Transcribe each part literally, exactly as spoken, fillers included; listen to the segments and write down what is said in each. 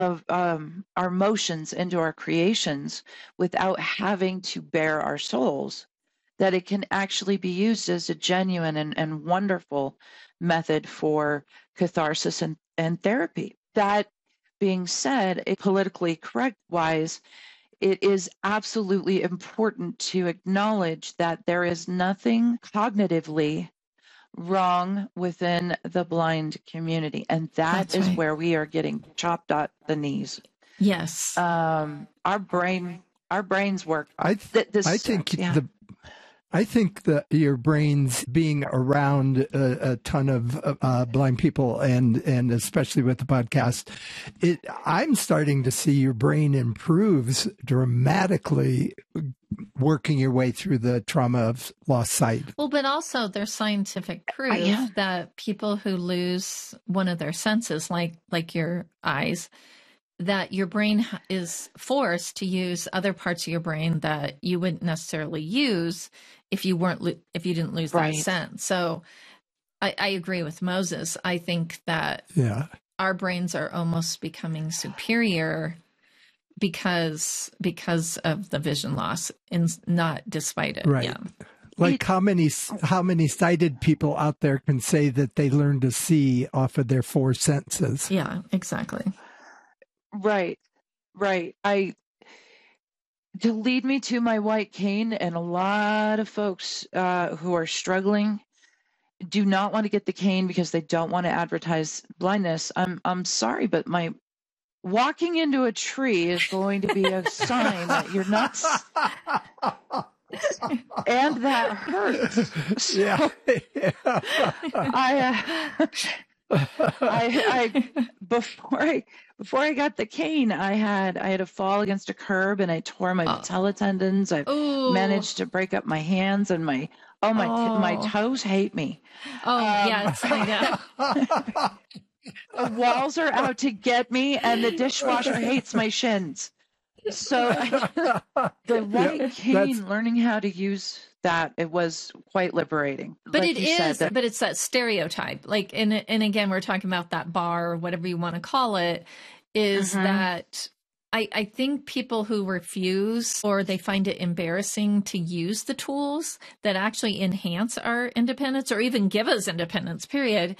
of um, our emotions into our creations without having to bare our souls, that it can actually be used as a genuine and, and wonderful method for catharsis and, and therapy. That being said, it, politically correct wise, it is absolutely important to acknowledge that there is nothing cognitively wrong within the blind community. And that That's is right. where we are getting chopped at the knees. Yes. Um, our brain, our brains work. I, th- this, I think yeah. the I think that your brains being around a, a ton of uh, blind people, and and especially with the podcast, it I'm starting to see your brain improves dramatically working your way through the trauma of lost sight. Well, but also there's scientific proof Uh, yeah. that people who lose one of their senses, like like your eyes, that your brain is forced to use other parts of your brain that you wouldn't necessarily use if you weren't lo- if you didn't lose Right. that sense. So I, I agree with Moses. I think that Yeah. our brains are almost becoming superior because because of the vision loss, and not despite it. Right. Yeah. Like how many how many sighted people out there can say that they learn to see off of their four senses? Yeah, exactly. Right, right. I to lead me to my white cane, and a lot of folks uh, who are struggling do not want to get the cane because they don't want to advertise blindness. I'm I'm sorry, but my walking into a tree is going to be a sign that you're nuts, and that hurts. So Yeah. I. Uh, I, I before I before I got the cane, I had I had a fall against a curb and I tore my Oh. patella tendons. I Ooh. managed to break up my hands and my oh my Oh. my toes hate me. Oh, Um, yes, I know. The walls are out to get me, and the dishwasher hates my shins. So I, the white Yeah, cane, that's- learning how to use that, it was quite liberating. But Like it you said, is, that- but it's that stereotype. Like, and and again, we're talking about that bar, or whatever you want to call it, is Mhm. that I, I think people who refuse or they find it embarrassing to use the tools that actually enhance our independence or even give us independence, period,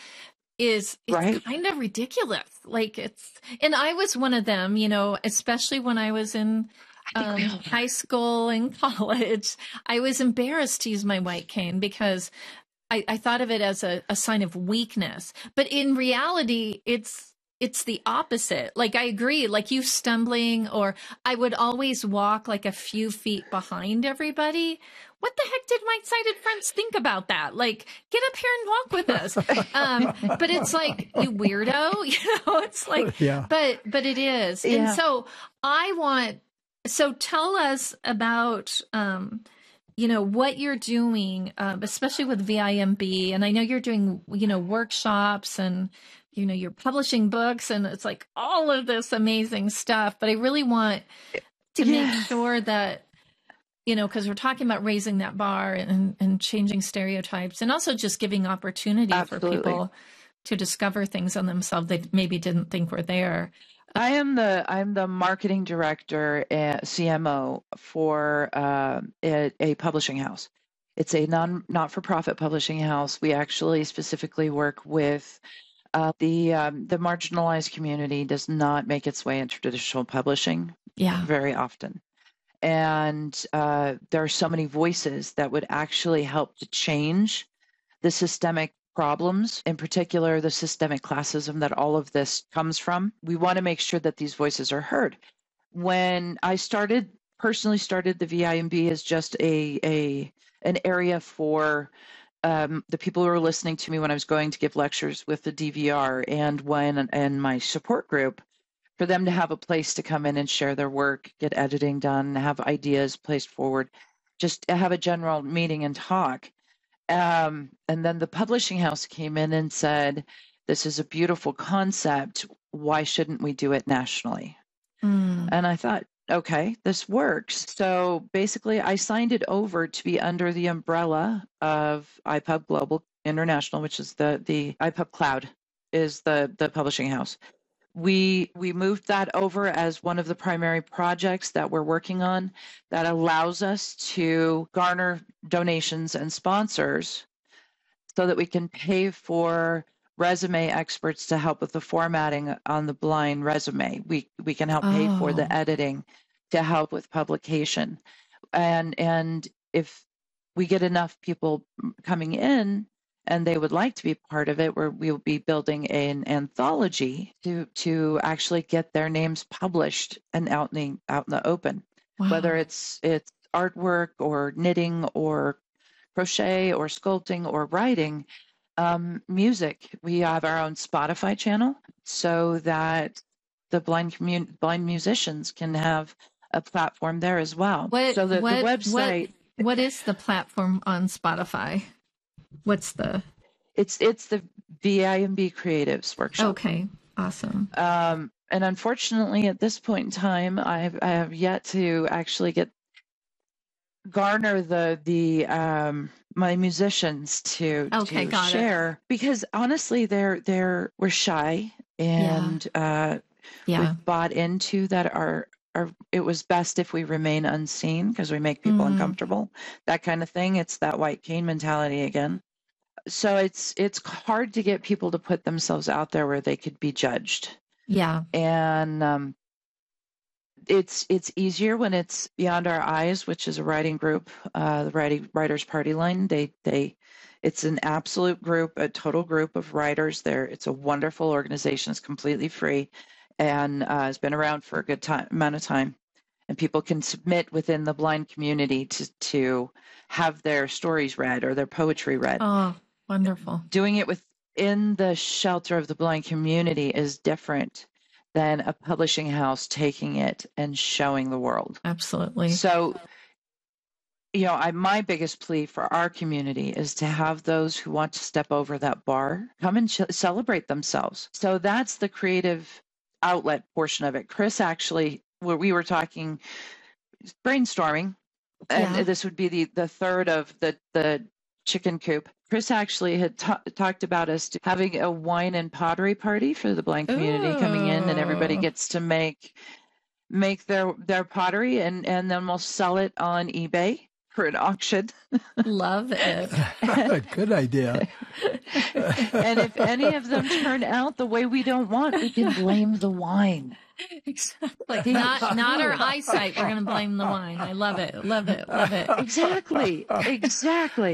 is it's Right. kind of ridiculous. Like it's, and I was one of them, you know, especially when I was in I think we um, all are. high school and college. I was embarrassed to use my white cane because I, I thought of it as a, a sign of weakness. But in reality, it's it's the opposite. Like I agree, like you stumbling, or I would always walk like a few feet behind everybody. What the heck did my sighted friends think about that? Like, get up here and walk with us. Um, but it's like, you weirdo, you know, it's like, Yeah. but, but it is. Yeah. And so I want, so tell us about, um, you know, what you're doing, um, especially with V I M B. And I know you're doing, you know, workshops and, you know, you're publishing books and it's like all of this amazing stuff. But I really want to Yeah. make sure that, you know, because we're talking about raising that bar and, and changing stereotypes, and also just giving opportunity Absolutely. for people to discover things on themselves they maybe didn't think were there. I am the I'm the marketing director at C M O for uh, a, a publishing house. It's a non not for profit publishing house. We actually specifically work with uh, the um, the marginalized community. Does not make its way into traditional publishing Yeah. very often, and uh, there are so many voices that would actually help to change the systemic problems, in particular the systemic classism that all of this comes from. We want to make sure that these voices are heard. When I started, personally started the V I M B as just a, a an area for um, the people who were listening to me when I was going to give lectures with the D V R, and when and my support group, for them to have a place to come in and share their work, get editing done, have ideas placed forward, just have a general meeting and talk. Um, and then the publishing house came in and said, this is a beautiful concept. Why shouldn't we do it nationally? Mm. And I thought, okay, this works. So basically, I signed it over to be under the umbrella of I P U B Global International, which is the, the I P U B Cloud is the, the publishing house. we we moved that over as one of the primary projects that we're working on that allows us to garner donations and sponsors so that we can pay for resume experts to help with the formatting on the blind resume. We we can help pay for the Oh. editing to help with publication. And and if we get enough people coming in and they would like to be part of it, where we'll be building an anthology to to actually get their names published and out in the out in the open. Wow. Whether it's it's artwork or knitting or crochet or sculpting or writing, um, music. We have our own Spotify channel so that the blind commun- blind musicians can have a platform there as well. What, so the, what, the website. What, what is the platform on Spotify? What's the? It's it's the V I M B Creatives Workshop. Okay, awesome. Um, and unfortunately, at this point in time, I have, I have yet to actually get garner the the um my musicians to, okay, to got share it. Because honestly they're they're we're shy and yeah. uh yeah. we've bought into that our our it was best if we remain unseen because we make people mm. uncomfortable, that kind of thing. It's that white cane mentality again. So it's it's hard to get people to put themselves out there where they could be judged. Yeah. And um It's it's easier when it's Beyond Our Eyes, which is a writing group, uh, the writing Writers Party Line. They they, it's an absolute group, a total group of writers. There, it's a wonderful organization. It's completely free, and uh, has been around for a good time amount of time. And people can submit within the blind community to to have their stories read or their poetry read. Oh, wonderful! Doing it within the shelter of the blind community is different than a publishing house taking it and showing the world. Absolutely. So, you know, I, my biggest plea for our community is to have those who want to step over that bar come and ch- celebrate themselves. So that's the creative outlet portion of it. Chris actually, where we were talking, brainstorming, and yeah. this would be the, the third of the, the chicken coop. Chris actually had ta- talked about us having a wine and pottery party for the blind community. Ooh. Coming in, and everybody gets to make make their their pottery, and and then we'll sell it on eBay for an auction. Love it. Good idea. And if any of them turn out the way we don't want, we can blame the wine. Exactly. Not not our eyesight. We're going to blame the wine. I love it. Love it. Love it. Exactly. Exactly.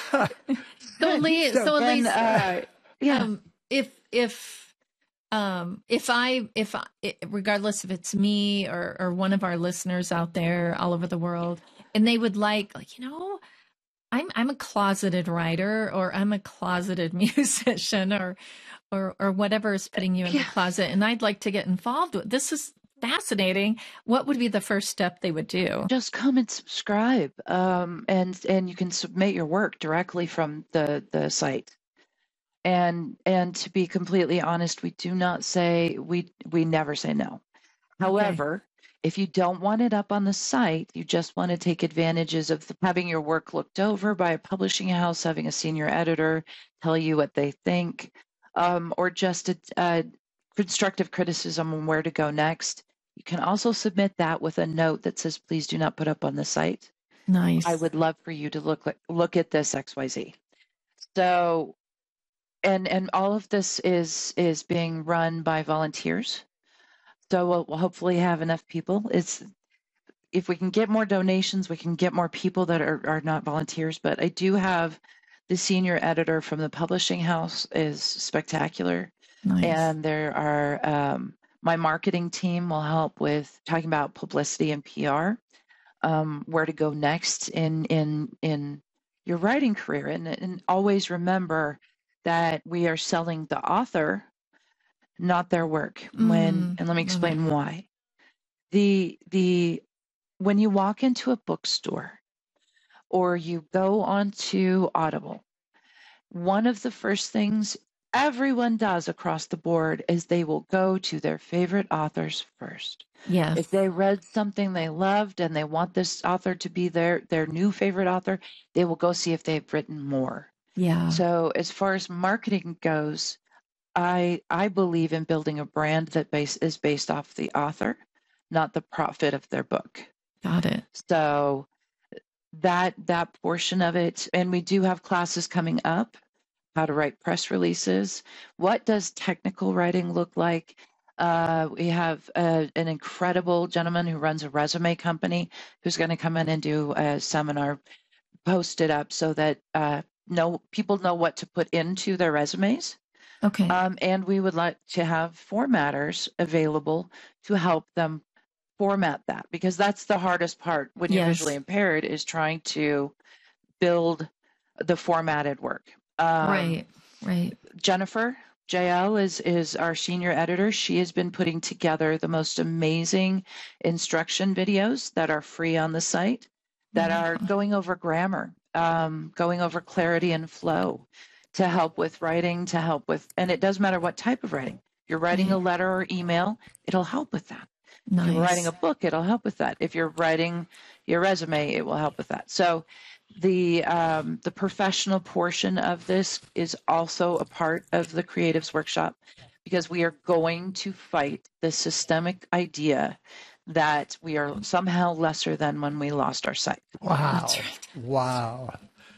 So, Lee, so, so then, Elise, uh, yeah. Um, if if um, if I if I, regardless if it's me or or one of our listeners out there all over the world, and they would like like you know, I'm I'm a closeted writer, or I'm a closeted musician, or or or whatever is putting you in yeah. the closet, and I'd like to get involved with this. Is fascinating. What would be the first step they would do? Just come and subscribe, um, and and you can submit your work directly from the the site. And and to be completely honest, we do not say we we never say no. However, okay. If you don't want it up on the site, you just want to take advantages of the, having your work looked over by a publishing house, having a senior editor tell you what they think, um, or just a, a constructive criticism on where to go next. You can also submit that with a note that says, please do not put up on the site. Nice. I would love for you to look look at this X Y Z. So, and and all of this is is being run by volunteers. So we'll, we'll hopefully have enough people. It's if we can get more donations, we can get more people that are, are not volunteers. But I do have the senior editor from the publishing house is spectacular. Nice. And there are um, my marketing team will help with talking about publicity and P R, um, where to go next in in in your writing career, and and always remember that we are selling the author, not their work. When Mm, and let me love explain it. why. The the when you walk into a bookstore or you go onto Audible, one of the first things everyone does across the board is they will go to their favorite authors first. Yes. If they read something they loved and they want this author to be their their new favorite author, they will go see if they've written more. Yeah. So as far as marketing goes, I I believe in building a brand that base is based off the author, not the profit of their book. Got it. So that that portion of it, and we do have classes coming up, how to write press releases. What does technical writing look like? Uh, we have a, an incredible gentleman who runs a resume company who's going to come in and do a seminar, post it up so that uh, know people know what to put into their resumes. Okay. Um, and we would like to have formatters available to help them format that, because that's the hardest part when you're Yes. visually impaired, is trying to build the formatted work. Um, Right. Right. Jennifer J L is is our senior editor. She has been putting together the most amazing instruction videos that are free on the site, that are going over grammar, um, going over clarity and flow, to help with writing, to help with, and it doesn't matter what type of writing. If you're writing a Right. letter or email, it'll help with that. If Nice. you're writing a book, it'll help with that. If you're writing your resume, it will help with that. So the um, the professional portion of this is also a part of the Creatives Workshop, because we are going to fight the systemic idea that we are somehow lesser than when we lost our sight. Wow. That's right. Wow.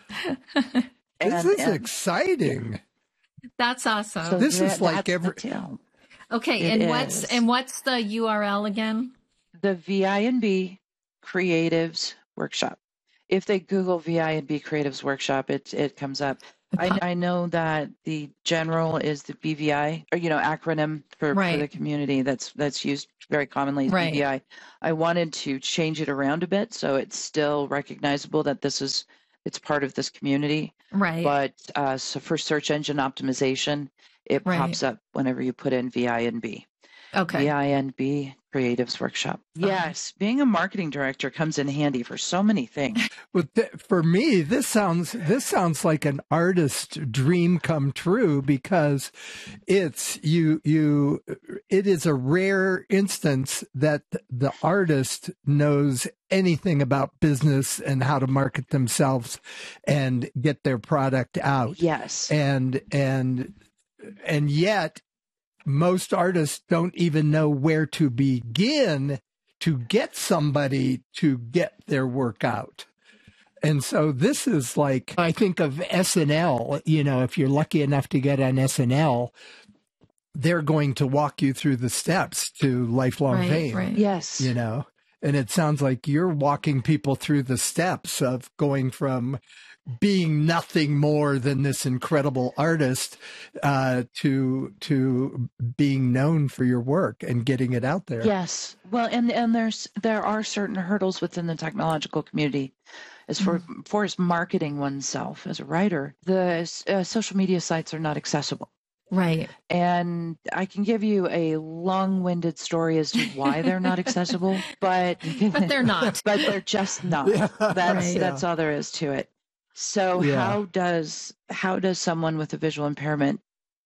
And, This is and exciting. That's awesome. so This is that- like that's the every- deal. Okay, It and what's is. and what's the U R L again? The V I and B Creatives Workshop. If they Google V I and B Creatives Workshop, it it comes up. I, I know that the general is the B V I, or you know, acronym for, Right. for the community that's that's used very commonly is Right. B V I. I wanted to change it around a bit so it's still recognizable that this is it's part of this community. Right. But uh, so for search engine optimization, it Right. pops up whenever you put in V I and B. Okay. V I N B Creatives Workshop. Uh-huh. Yes, being a marketing director comes in handy for so many things. But th- for me, this sounds this sounds like an artist dream come true, because it's you you it is a rare instance that the artist knows anything about business and how to market themselves and get their product out. Yes. And and and yet most artists don't even know where to begin to get somebody to get their work out. And so this is like, I think of S N L, you know, if you're lucky enough to get on S N L, they're going to walk you through the steps to lifelong Right. fame, Right. Yes. you know? And it sounds like you're walking people through the steps of going from being nothing more than this incredible artist uh, to to being known for your work and getting it out there. Yes. Well, and and there's there are certain hurdles within the technological community as for Mm-hmm. for as marketing oneself as a writer. The uh, social media sites are not accessible. Right. And I can give you a long-winded story as to why they're not accessible, but But they're not. but they're just not. Yeah. That's Right. that's all there is to it. So Yeah. how does how does someone with a visual impairment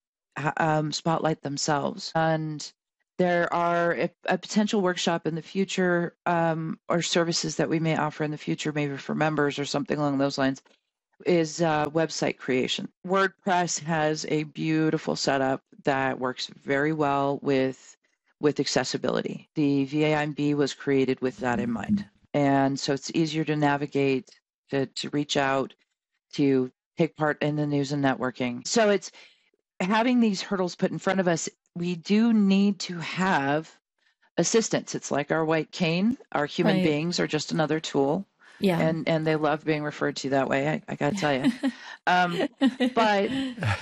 h- um, spotlight themselves? And there are a, a potential workshop in the future, um, or services that we may offer in the future, maybe for members or something along those lines, is uh, website creation. WordPress has a beautiful setup that works very well with with accessibility. The V A I M B was created with that in mind, and so it's easier to navigate, to to reach out, to take part in the news and networking. So it's having these hurdles put in front of us. We do need to have assistance. It's like our white cane. Our human Right. beings are just another tool. Yeah. And and they love being referred to that way. I, I got to tell you. Um, but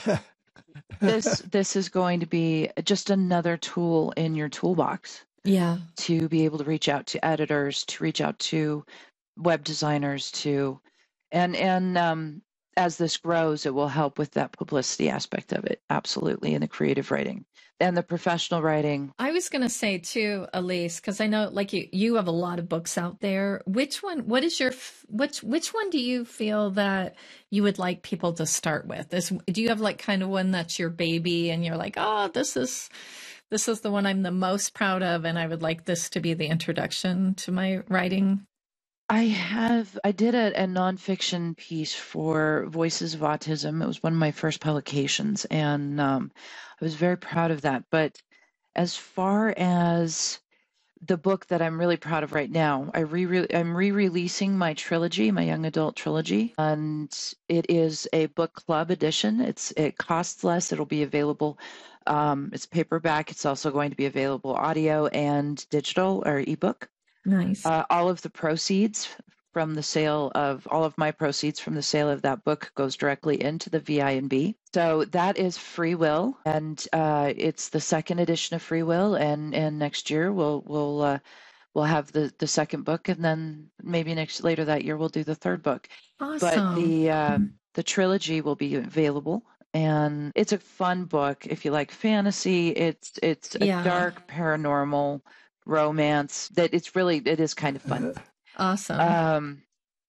this this is going to be just another tool in your toolbox yeah. to be able to reach out to editors, to reach out to web designers, to and and um, as this grows, it will help with that publicity aspect of it, absolutely, in the creative writing and the professional writing. I was going to say too, Elise, because I know like you, you have a lot of books out there. Which one, what is your, f- which, which one do you feel that you would like people to start with? This, do you have like kind of one that's your baby and you're like, oh, this is, this is the one I'm the most proud of. And I would like this to be the introduction to my writing. I have, I did a, a nonfiction piece for Voices of Autism. It was one of my first publications, and um, I was very proud of that. But as far as the book that I'm really proud of right now, I re I'm re-releasing my trilogy, my young adult trilogy, and it is a book club edition. It's it costs less. It'll be available. Um, it's paperback. It's also going to be available audio and digital or ebook. Nice. Uh, all of the proceeds from the sale of all of my proceeds from the sale of that book goes directly into the V I N B. So that is Free Will, and uh, it's the second edition of Free Will. And and next year we'll we'll uh, we'll have the the second book, and then maybe next later that year we'll do the third book. Awesome. But the um, the trilogy will be available. And it's a fun book if you like fantasy. It's it's a Yeah. dark paranormal romance that it's really it is kind of fun. Awesome. Um,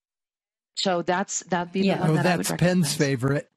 so that's that'd be Yeah. the one Oh, that I would that's recommend. Penn's favorite.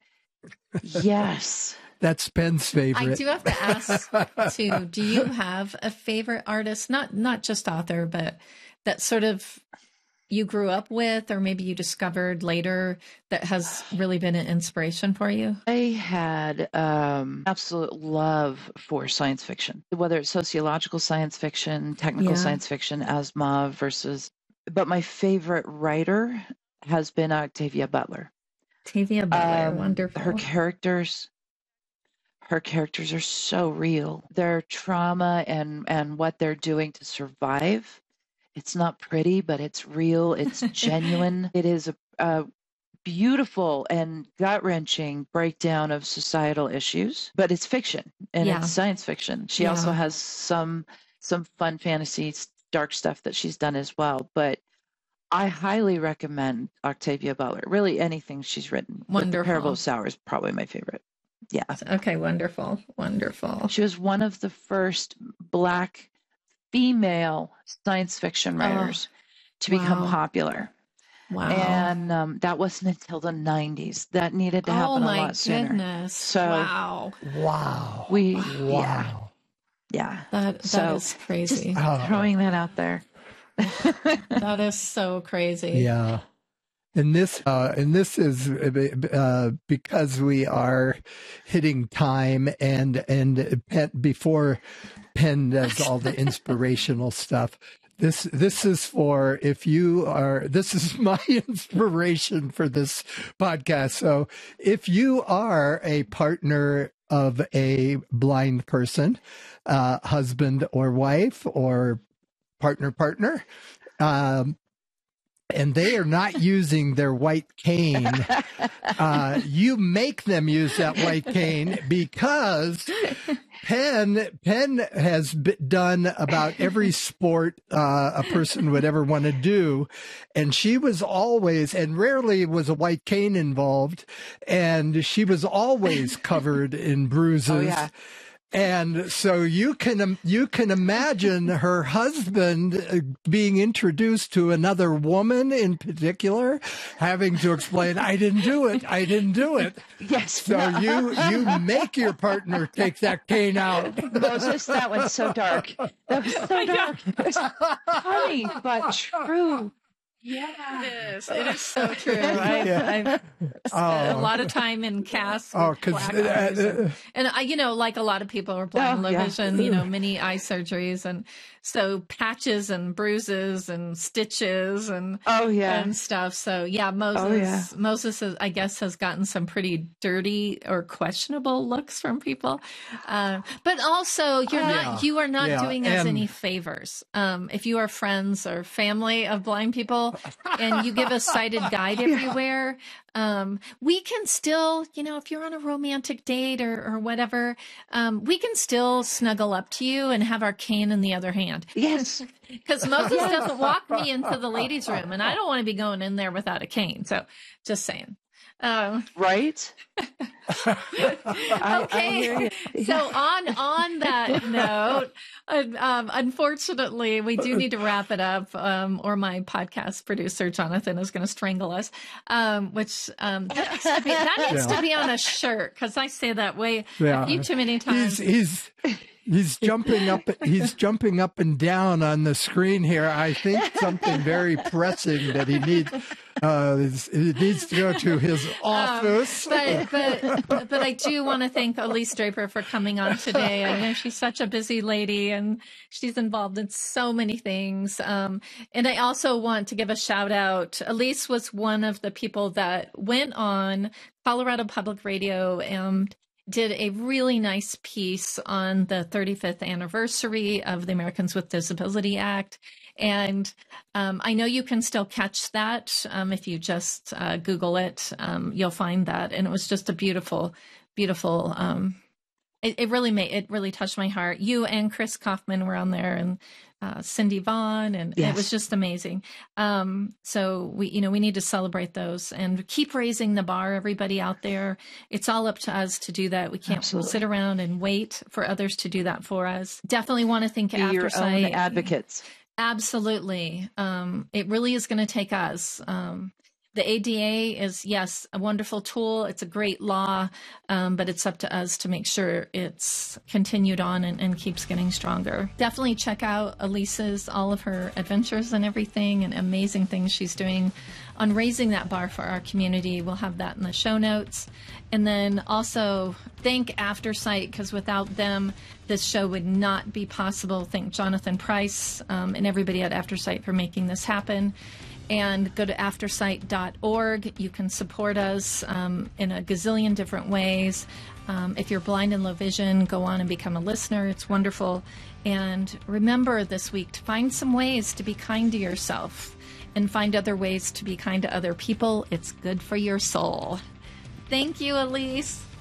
Yes. That's Penn's favorite. I do have to ask too, do you have a favorite artist? Not not just author, but that sort of you grew up with, or maybe you discovered later, that has really been an inspiration for you? I had um, absolute love for science fiction, whether it's sociological science fiction, technical Yeah. science fiction, Asimov versus. But my favorite writer has been Octavia Butler. Tavia Butler, Um, wonderful. Her characters, her characters are so real. Their trauma and and what they're doing to survive. It's not pretty, but it's real. It's genuine. It is a, a beautiful and gut-wrenching breakdown of societal issues, but it's fiction and Yeah. it's science fiction. She Yeah. also has some some fun fantasy, dark stuff that she's done as well. But I highly recommend Octavia Butler. Really, anything she's written. But The Wonderful. Parable of Sour is probably my favorite. Yeah, Okay, wonderful. Wonderful. she was one of the first Black female science fiction writers to become wow. popular. Wow. And um, that wasn't until the nineties. That needed to happen oh a my lot sooner. goodness. So wow. Wow. we, yeah, Wow. yeah. That that So, is crazy. Oh. Throwing that out there. That is so crazy. Yeah. And this, uh, and this is uh, because we are hitting time, and and Penn, before Penn does all the inspirational stuff. This this is for if you are. This is my inspiration for this podcast. So if you are a partner of a blind person, uh, husband or wife, or partner partner. Um, and they are not using their white cane, uh, you make them use that white cane, because Penn Penn has b- done about every sport uh, a person would ever want to do, and she was always, and rarely was a white cane involved, and she was always covered in bruises. Oh, yeah. And so you can you can imagine her husband being introduced to another woman in particular, having to explain, "I didn't do it. I didn't do it." Yes. So you you make your partner take that cane out. Moses, that one's so dark. That was so dark. It was funny, but true. Yeah, it is. It is so true. I've, Yeah. I've spent a Oh. lot of time in casts with Oh, because black eyes, and, and I, you know, like a lot of people are blind, Oh, low yeah. vision, you know, many eye surgeries, and so patches and bruises and stitches and Oh, yeah. and stuff. So yeah, Moses, Oh, yeah. Moses, has, I guess, has gotten some pretty dirty or questionable looks from people. Uh, but also, you're Yeah. not, you are not Yeah, doing us and- any favors. Um, if you are friends or family of blind people, and you give a sighted guide everywhere, um, we can still, you know, if you're on a romantic date or, or whatever, um, we can still snuggle up to you and have our cane in the other hand. Yes. Because Moses doesn't walk me into the ladies' room, and I don't want to be going in there without a cane. So, just saying. Um, right? okay. I, I hear you. So on on that note, um, unfortunately, we do need to wrap it up, um, or my podcast producer Jonathan is going to strangle us. Um, which um, that needs to be, that needs Yeah. to be on a shirt because I say that way Yeah. a few too many times. He's he's he's jumping up he's jumping up and down on the screen here. I think something very pressing that he needs uh he needs to go to his office. Um, but but but I do want to thank Elise Draper for coming on today. I know she's such a busy lady and she's involved in so many things. Um, and I also want to give a shout out. Elise was one of the people that went on Colorado Public Radio and did a really nice piece on the thirty-fifth anniversary of the Americans with Disability Act. And um, I know you can still catch that. Um, if you just uh, Google it, um, you'll find that. And it was just a beautiful, beautiful, um, it, it really made, it really touched my heart. You and Chris Kaufman were on there, and uh, Cindy Vaughn, and Yes. it was just amazing. Um, so we, you know, we need to celebrate those and keep raising the bar, everybody out there. It's all up to us to do that. We can't Absolutely. sit around and wait for others to do that for us. Definitely want to think Be your own Aftersight. advocates. Absolutely. Um, it really is going to take us. Um, the A D A is, yes, a wonderful tool. It's a great law, um, but it's up to us to make sure it's continued on and, and keeps getting stronger. Definitely check out Elise's, all of her adventures and everything, and amazing things she's doing on raising that bar for our community. We'll have that in the show notes. And then also thank Aftersight, because without them, this show would not be possible. Thank Jonathan Price um, and everybody at Aftersight for making this happen. And go to aftersight dot org. You can support us um, in a gazillion different ways. Um, if you're blind and low vision, go on and become a listener. It's wonderful. And remember this week to find some ways to be kind to yourself and find other ways to be kind to other people. It's good for your soul. Thank you, Elise.